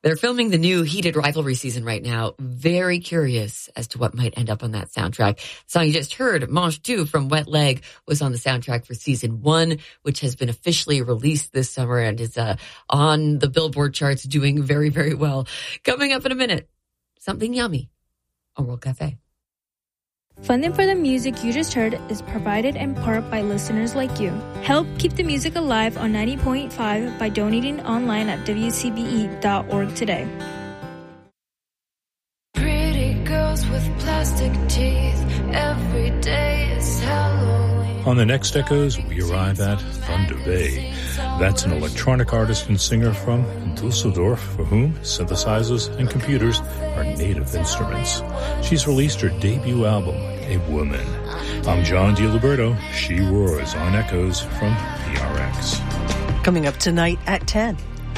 They're filming the new Heated Rivalry season right now. Very curious as to what might end up on that soundtrack. The song you just heard, Mange Tout from Wet Leg, was on the soundtrack for season 1, which has been officially released this summer and is on the Billboard charts doing very, very well. Coming up in a minute, something yummy on World Cafe. Funding for the music you just heard is provided in part by listeners like you. Help keep the music alive on 90.5 by donating online at WCBE.org today. Pretty girls with plastic teeth, every day is Halloween. On the next Echoes, we arrive at Thunder Bay. That's an electronic artist and singer from Dusseldorf for whom synthesizers and computers are native instruments. She's released her debut album, A Woman. I'm John DiLiberto. She Roars on Echoes from PRX. Coming up tonight at 10.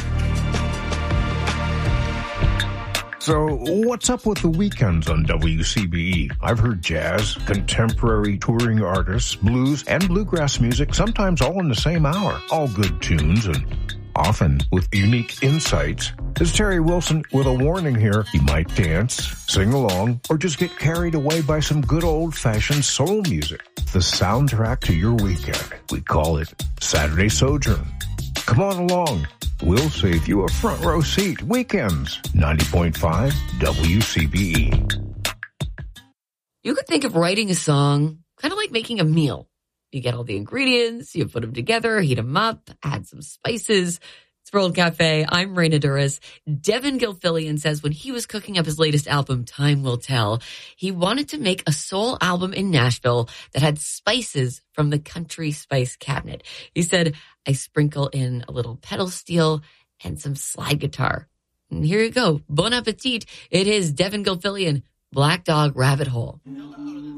So, what's up with the weekends on WCBE? I've heard jazz, contemporary touring artists, blues, and bluegrass music, sometimes all in the same hour. All good tunes and often with unique insights. This is Terry Wilson with a warning here. You might dance, sing along, or just get carried away by some good old-fashioned soul music. The soundtrack to your weekend. We call it Saturday Sojourn. Come on along. We'll save you a front row seat. Weekends, 90.5 WCBE. You could think of writing a song kind of like making a meal. You get all the ingredients, you put them together, heat them up, add some spices. It's World Cafe. I'm Raina Duras. Devin Gilfillian says when he was cooking up his latest album, Time Will Tell, he wanted to make a soul album in Nashville that had spices from the country spice cabinet. He said, I sprinkle in a little pedal steel and some slide guitar. And here you go. Bon appetit. It is Devin Gilfillian, Black Dog Rabbit Hole.